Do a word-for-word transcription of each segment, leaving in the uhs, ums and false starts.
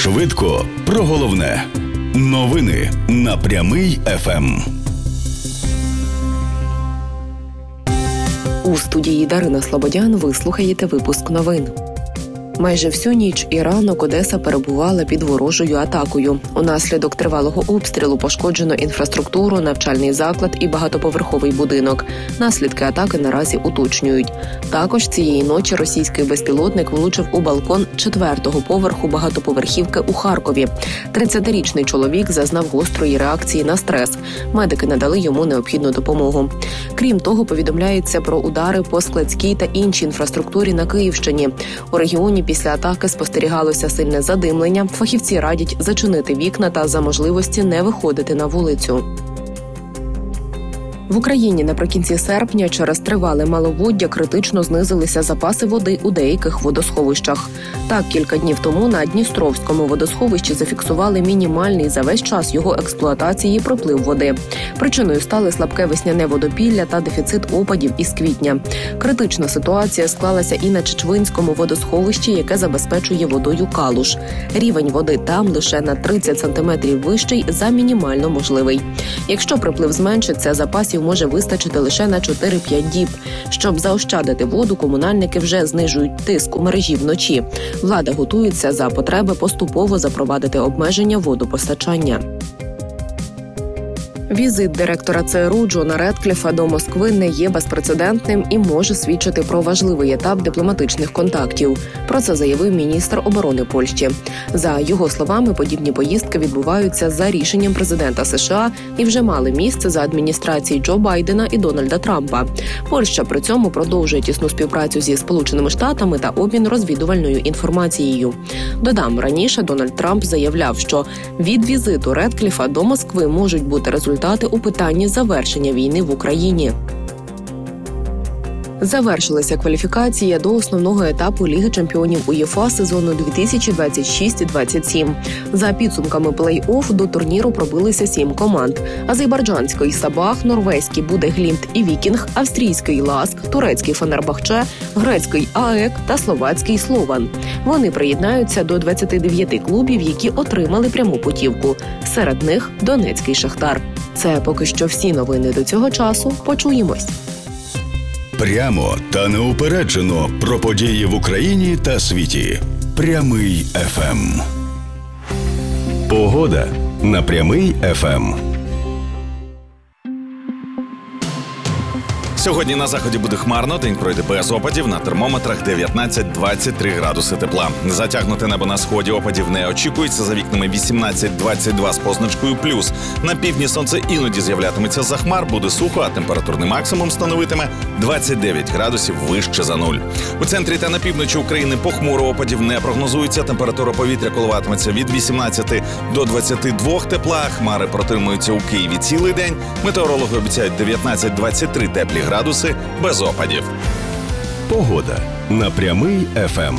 Швидко про головне. Новини на Прямий еф ем. У студії Дарина Слободян ви слухаєте випуск новин. Майже всю ніч і ранок Одеса перебувала під ворожою атакою. Унаслідок тривалого обстрілу пошкоджено інфраструктуру, навчальний заклад і багатоповерховий будинок. Наслідки атаки наразі уточнюють. Також цієї ночі російський безпілотник влучив у балкон четвертого поверху багатоповерхівки у Харкові. тридцятирічний чоловік зазнав гострої реакції на стрес. Медики надали йому необхідну допомогу. Крім того, повідомляється про удари по складській та іншій інфраструктурі на Київщині. У регіоні після атаки спостерігалося сильне задимлення. Фахівці радять зачинити вікна та за можливості не виходити на вулицю. В Україні наприкінці серпня через тривале маловоддя критично знизилися запаси води у деяких водосховищах. Так, кілька днів тому на Дністровському водосховищі зафіксували мінімальний за весь час його експлуатації приплив води. Причиною стали слабке весняне водопілля та дефіцит опадів із квітня. Критична ситуація склалася і на Чечвинському водосховищі, яке забезпечує водою Калуш. Рівень води там лише на тридцять сантиметрів вищий за мінімально можливий. Якщо приплив зменшиться, запасів може вистачити лише на чотири-п'ять діб. Щоб заощадити воду, комунальники вже знижують тиск у мережі вночі. Влада готується за потреби поступово запровадити обмеження водопостачання. Візит директора це ер у Джона Редкліфа до Москви не є безпрецедентним і може свідчити про важливий етап дипломатичних контактів. Про це заявив міністр оборони Польщі. За його словами, подібні поїздки відбуваються за рішенням президента США і вже мали місце за адміністрації Джо Байдена і Дональда Трампа. Польща при цьому продовжує тісну співпрацю зі Сполученими Штатами та обмін розвідувальною інформацією. Додам, раніше Дональд Трамп заявляв, що від візиту Редкліфа до Москви можуть бути результати у питанні завершення війни в Україні. Завершилася кваліфікація до основного етапу Ліги чемпіонів УЄФА сезону дві тисячі двадцять шість двадцять сім. За підсумками плей-офф до турніру пробилися сім команд. Азербайджанський Сабах, норвезький Будеглімт і Вікінг, австрійський Ласк, турецький Фенербахче, грецький АЕК та словацький Слован. Вони приєднаються до двадцяти дев'яти клубів, які отримали пряму путівку. Серед них Донецький Шахтар. Це поки що всі новини до цього часу. Почуємось. Прямо та неупереджено про події в Україні та світі. Прямий еф ем. Погода на Прямий еф ем. Сьогодні на заході буде хмарно, день пройде без опадів, на термометрах дев'ятнадцять-двадцять три градуси тепла. Затягнуте небо на сході, опадів не очікується, за вікнами вісімнадцять-двадцять два з позначкою плюс. На півдні сонце іноді з'являтиметься за хмар, буде сухо, а температурний максимум становитиме двадцять дев'ять градусів вище за нуль. У центрі та на півночі України похмуро, опадів не прогнозується, температура повітря коливатиметься від вісімнадцяти до двадцяти двох тепла, хмари протримуються у Києві цілий день, метеорологи обіцяють дев'ятнадцять-двадцять три теплі градуси без опадів. Погода на Прямий еф ем.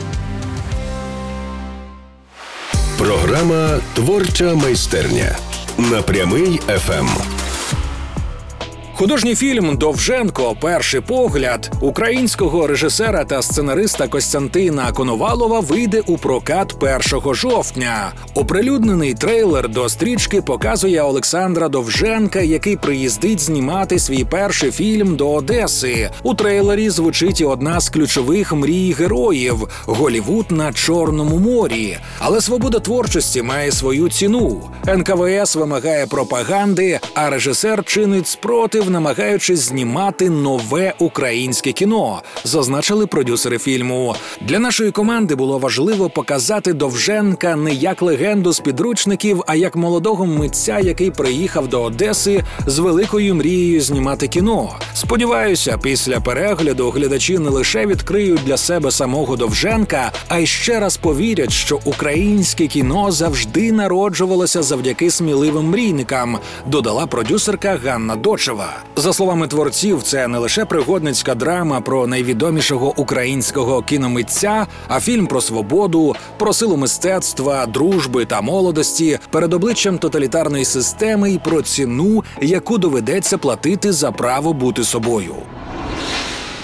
Програма «Творча майстерня» на Прямий еф ем. Художній фільм «Довженко. Перший погляд» українського режисера та сценариста Костянтина Коновалова вийде у прокат першого жовтня. Оприлюднений трейлер до стрічки показує Олександра Довженка, який приїздить знімати свій перший фільм до Одеси. У трейлері звучить і одна з ключових мрій героїв – Голлівуд на Чорному морі. Але свобода творчості має свою ціну. ен ка ве ес вимагає пропаганди, а режисер чинить спротив, намагаючись знімати нове українське кіно, зазначили продюсери фільму. Для нашої команди було важливо показати Довженка не як легенду з підручників, а як молодого митця, який приїхав до Одеси з великою мрією знімати кіно. Сподіваюся, після перегляду глядачі не лише відкриють для себе самого Довженка, а й ще раз повірять, що українське кіно завжди народжувалося завдяки сміливим мрійникам, додала продюсерка Ганна Дочева. За словами творців, це не лише пригодницька драма про найвідомішого українського кіномитця, а фільм про свободу, про силу мистецтва, дружби та молодості перед обличчям тоталітарної системи і про ціну, яку доведеться платити за право бути собою.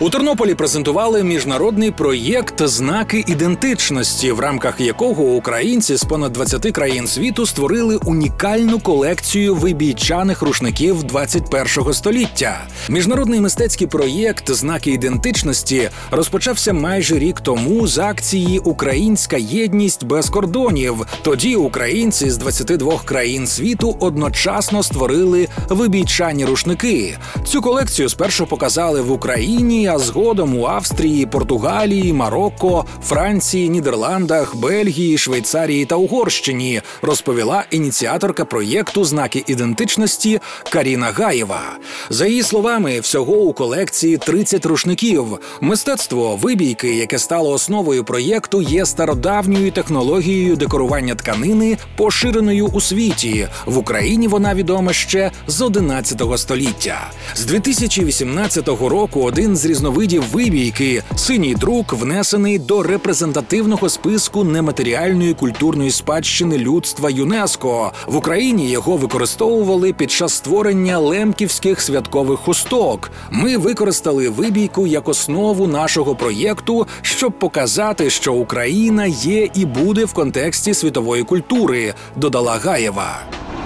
У Тернополі презентували міжнародний проєкт «Знаки ідентичності», в рамках якого українці з понад двадцяти країн світу створили унікальну колекцію вибійчаних рушників двадцять першого століття. Міжнародний мистецький проєкт «Знаки ідентичності» розпочався майже рік тому з акції «Українська єдність без кордонів». Тоді українці з двадцяти двох країн світу одночасно створили вибійчані рушники. Цю колекцію спершу показали в Україні, а згодом у Австрії, Португалії, Марокко, Франції, Нідерландах, Бельгії, Швейцарії та Угорщині, розповіла ініціаторка проєкту «Знаки ідентичності» Каріна Гаєва. За її словами, всього у колекції тридцять рушників. Мистецтво вибійки, яке стало основою проєкту, є стародавньою технологією декорування тканини, поширеною у світі. В Україні вона відома ще з одинадцятого століття. З дві тисячі вісімнадцятого року один з різновидів вибійки – синій друк внесений до репрезентативного списку нематеріальної культурної спадщини людства ЮНЕСКО. В Україні його використовували під час створення лемківських святкових хусток. Ми використали вибійку як основу нашого проєкту, щоб показати, що Україна є і буде в контексті світової культури, додала Гаєва.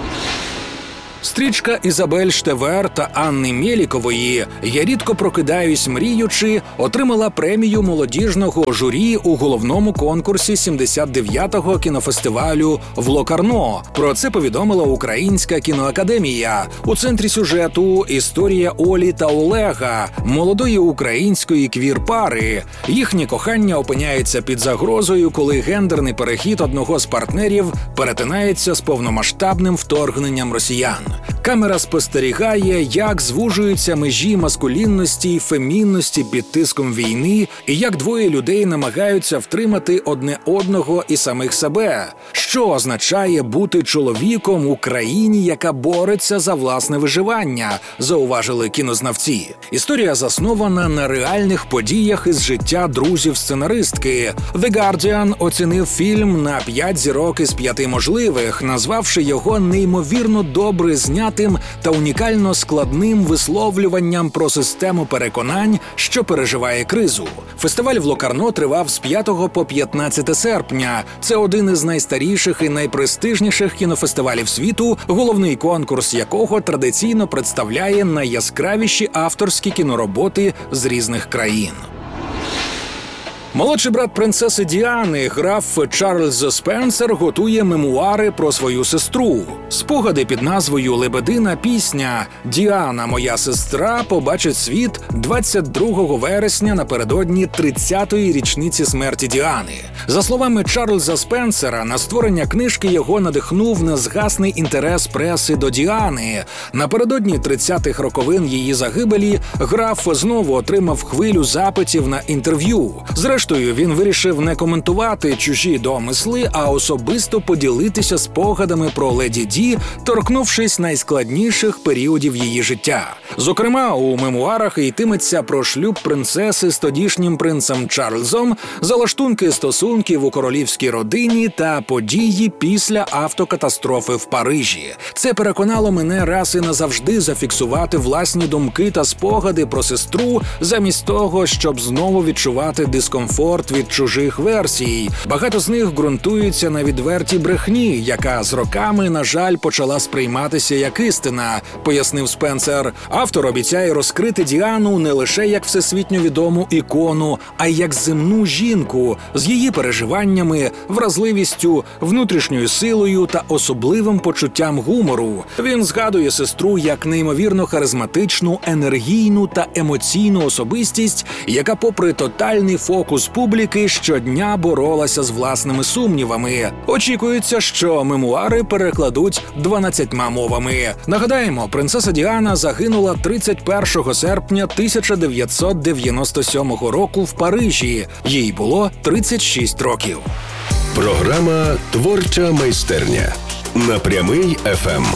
Стрічка Ізабель Штевер та Анни Мєлікової «Я рідко прокидаюсь мріючи» отримала премію молодіжного журі у головному конкурсі сімдесят дев'ятого кінофестивалю в Локарно. Про це повідомила Українська кіноакадемія. У центрі сюжету історія Олі та Олега, молодої української квір-пари. Їхнє кохання опиняється під загрозою, коли гендерний перехід одного з партнерів перетинається з повномасштабним вторгненням росіян. Камера спостерігає, як звужуються межі маскулінності й фемінності під тиском війни, і як двоє людей намагаються втримати одне одного і самих себе. Що означає бути чоловіком у країні, яка бореться за власне виживання, зауважили кінознавці. Історія заснована на реальних подіях із життя друзів-сценаристки. The Guardian оцінив фільм на п'ять зірок із п'яти можливих, назвавши його неймовірно добре знятим та унікально складним висловлюванням про систему переконань, що переживає кризу. Фестиваль в Локарно тривав з п'ятого по п'ятнадцяте серпня. Це один із найстаріших і найпрестижніших кінофестивалів світу, головний конкурс якого традиційно представляє найяскравіші авторські кінороботи з різних країн. Молодший брат принцеси Діани, граф Чарльз Спенсер, готує мемуари про свою сестру. Спогади під назвою «Лебедина пісня. Діана, моя сестра» побачить світ двадцять другого вересня напередодні тридцятої річниці смерті Діани. За словами Чарльза Спенсера, на створення книжки його надихнув незгасний інтерес преси до Діани. Напередодні тридцятих роковин її загибелі граф знову отримав хвилю запитів на інтерв'ю. Зрештою, він вирішив не коментувати чужі домисли, а особисто поділитися спогадами про леді Ді, торкнувшись найскладніших періодів її життя. Зокрема, у мемуарах йтиметься про шлюб принцеси з тодішнім принцем Чарльзом, залаштунки стосунків у королівській родині та події після автокатастрофи в Парижі. Це переконало мене раз і назавжди зафіксувати власні думки та спогади про сестру, замість того, щоб знову відчувати дискомфорт від чужих версій. Багато з них ґрунтуються на відвертій брехні, яка з роками, на жаль, почала сприйматися як істина, пояснив Спенсер. Автор обіцяє розкрити Діану не лише як всесвітньо відому ікону, а й як земну жінку з її переживаннями, вразливістю, внутрішньою силою та особливим почуттям гумору. Він згадує сестру як неймовірно харизматичну, енергійну та емоційну особистість, яка попри тотальний фокус публіки щодня боролася з власними сумнівами. Очікується, що мемуари перекладуть дванадцятьма мовами. Нагадаємо, принцеса Діана загинула тридцять першого серпня тисяча дев'ятсот дев'яносто сьомого року в Парижі. Їй було тридцять шість років. Програма «Творча майстерня» на Прямий еф ем.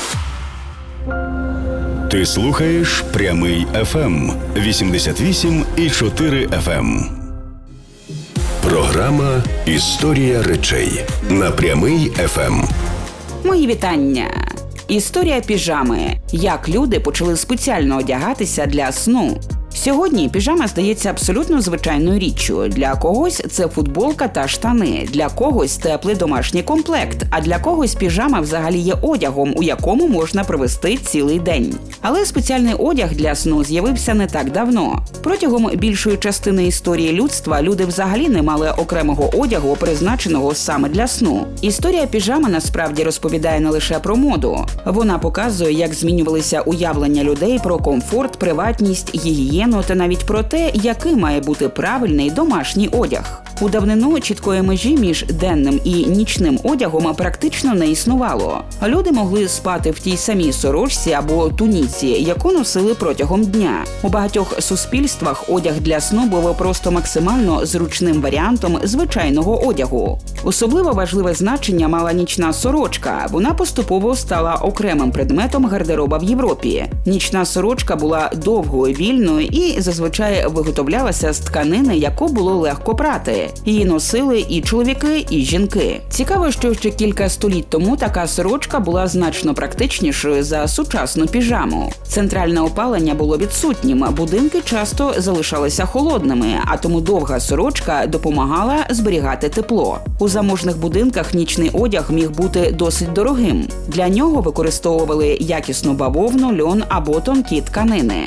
Ти слухаєш Прямий еф ем вісімдесят вісім і чотири еф ем. Програма «Історія речей» на Прямий еф ем. Мої вітання. Історія піжами. Як люди почали спеціально одягатися для сну. Сьогодні піжама здається абсолютно звичайною річчю. Для когось це футболка та штани, для когось теплий домашній комплект, а для когось піжама взагалі є одягом, у якому можна провести цілий день. Але спеціальний одяг для сну з'явився не так давно. Протягом більшої частини історії людства люди взагалі не мали окремого одягу, призначеного саме для сну. Історія піжами насправді розповідає не лише про моду. Вона показує, як змінювалися уявлення людей про комфорт, приватність, гігієну та навіть про те, який має бути правильний домашній одяг. У давнину чіткої межі між денним і нічним одягом практично не існувало. Люди могли спати в тій самій сорочці або туніці, яку носили протягом дня. У багатьох суспільствах одяг для сну був просто максимально зручним варіантом звичайного одягу. Особливо важливе значення мала нічна сорочка. Вона поступово стала окремим предметом гардероба в Європі. Нічна сорочка була довгою, вільною і зазвичай виготовлялася з тканини, яку було легко прати. Її носили і чоловіки, і жінки. Цікаво, що ще кілька століть тому така сорочка була значно практичнішою за сучасну піжаму. Центральне опалення було відсутнім, будинки часто залишалися холодними, а тому довга сорочка допомагала зберігати тепло. У заможних будинках нічний одяг міг бути досить дорогим. Для нього використовували якісну бавовну, льон або тонкі тканини.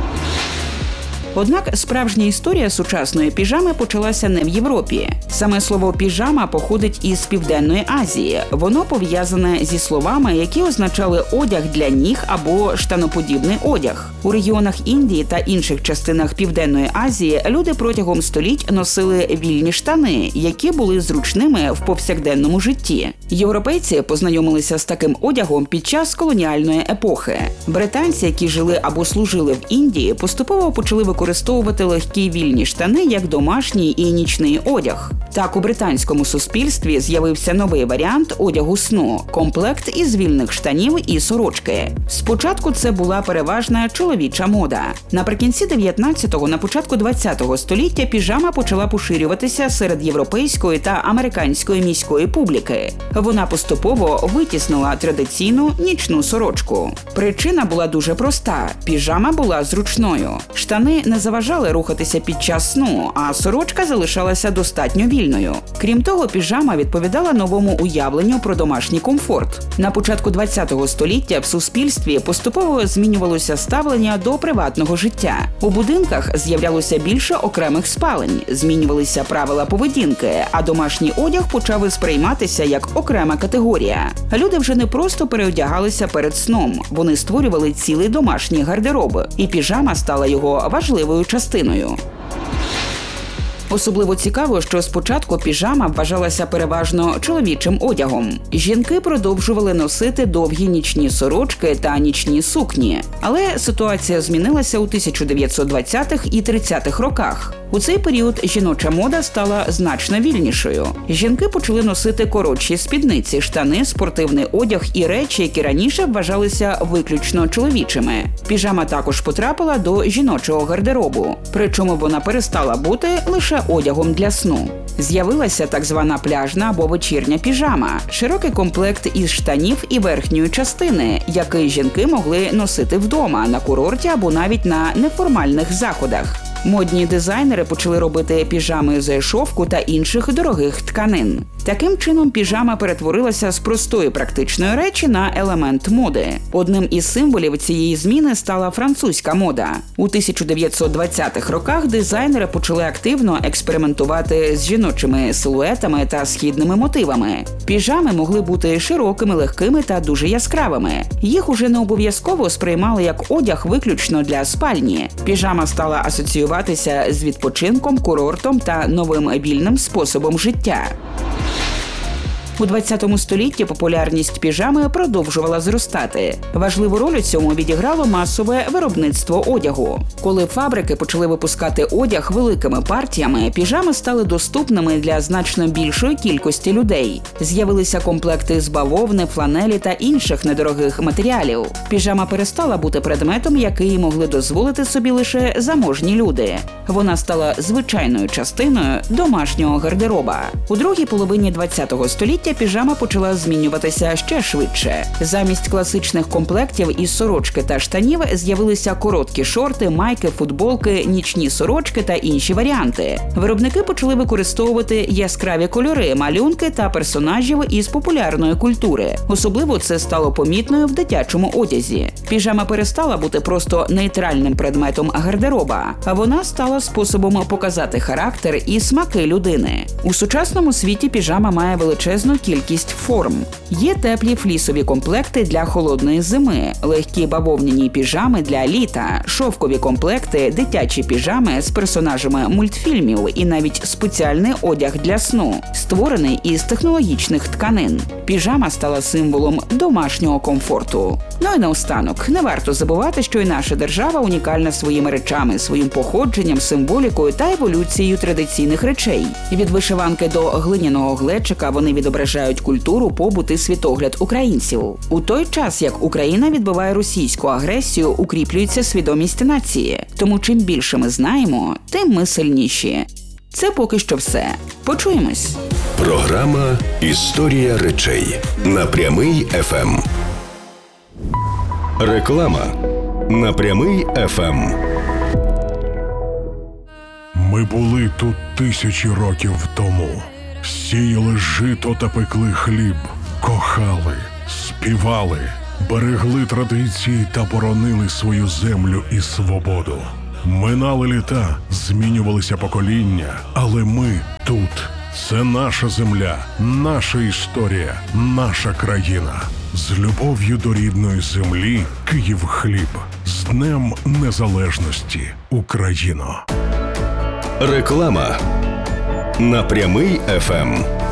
Однак справжня історія сучасної піжами почалася не в Європі. Саме слово «піжама» походить із Південної Азії. Воно пов'язане зі словами, які означали одяг для ніг або штаноподібний одяг. У регіонах Індії та інших частинах Південної Азії люди протягом століть носили вільні штани, які були зручними в повсякденному житті. Європейці познайомилися з таким одягом під час колоніальної епохи. Британці, які жили або служили в Індії, поступово почали використовувати легкі вільні штани як домашній і нічний одяг. Так, у британському суспільстві з'явився новий варіант одягу сну – комплект із вільних штанів і сорочки. Спочатку це була переважна чоловіча мода. Наприкінці дев'ятнадцятого, на початку двадцятого століття піжама почала поширюватися серед європейської та американської міської публіки. Вона поступово витіснила традиційну нічну сорочку. Причина була дуже проста – піжама була зручною. Штани не заважали рухатися під час сну, а сорочка залишалася достатньо вільною. Крім того, піжама відповідала новому уявленню про домашній комфорт. На початку двадцятого століття в суспільстві поступово змінювалося ставлення до приватного життя. У будинках з'являлося більше окремих спалень, змінювалися правила поведінки, а домашній одяг почав сприйматися як окрема категорія. Люди вже не просто переодягалися перед сном, вони створювали цілий домашній гардероб, і піжама стала його важливою частиною. Особливо цікаво, що спочатку піжама вважалася переважно чоловічим одягом. Жінки продовжували носити довгі нічні сорочки та нічні сукні. Але ситуація змінилася у тисяча дев'ятсот двадцятих і тридцятих роках. У цей період жіноча мода стала значно вільнішою. Жінки почали носити коротші спідниці, штани, спортивний одяг і речі, які раніше вважалися виключно чоловічими. Піжама також потрапила до жіночого гардеробу. Причому вона перестала бути лише одягом для сну. З'явилася так звана пляжна або вечірня піжама – широкий комплект із штанів і верхньої частини, який жінки могли носити вдома, на курорті або навіть на неформальних заходах. Модні дизайнери почали робити піжами з шовку та інших дорогих тканин. Таким чином, піжама перетворилася з простої практичної речі на елемент моди. Одним із символів цієї зміни стала французька мода. У тисяча дев'ятсот двадцятих роках дизайнери почали активно експериментувати з жіночими силуетами та східними мотивами. Піжами могли бути широкими, легкими та дуже яскравими. Їх уже не обов'язково сприймали як одяг виключно для спальні. Піжама стала асоціюватися з відпочинком, курортом та новим вільним способом життя. У двадцятому столітті популярність піжами продовжувала зростати. Важливу роль у цьому відіграло масове виробництво одягу. Коли фабрики почали випускати одяг великими партіями, піжами стали доступними для значно більшої кількості людей. З'явилися комплекти з бавовни, фланелі та інших недорогих матеріалів. Піжама перестала бути предметом, який могли дозволити собі лише заможні люди. Вона стала звичайною частиною домашнього гардероба. У другій половині двадцятого століття століття піжама почала змінюватися ще швидше. Замість класичних комплектів із сорочки та штанів з'явилися короткі шорти, майки, футболки, нічні сорочки та інші варіанти. Виробники почали використовувати яскраві кольори, малюнки та персонажів із популярної культури. Особливо це стало помітною в дитячому одязі. Піжама перестала бути просто нейтральним предметом гардероба, а вона стала способом показати характер і смаки людини. У сучасному світі піжама має величезну кількість форм. Є теплі флісові комплекти для холодної зими, легкі бавовняні піжами для літа, шовкові комплекти, дитячі піжами з персонажами мультфільмів і навіть спеціальний одяг для сну, створений із технологічних тканин. Піжама стала символом домашнього комфорту. Ну і наостанок, не варто забувати, що і наша держава унікальна своїми речами, своїм походженням, символікою та еволюцією традиційних речей. Від вишиванки до глиняного глечика вони відображають культуру, побут і світогляд українців. У той час, як Україна відбиває російську агресію, укріплюється свідомість нації. Тому чим більше ми знаємо, тим ми сильніші. Це поки що все. Почуємось. Програма «Історія речей» на Прямий еф ем. Реклама на Прямий еф ем. Ми були тут тисячі років тому. Сіяли жито та пекли хліб, кохали, співали, берегли традиції та боронили свою землю і свободу. Минали літа, змінювалися покоління, але ми тут. Це наша земля, наша історія, наша країна. З любов'ю до рідної землі Київ хліб. З Днем Незалежності, Україно. Реклама на Прямий еф ем.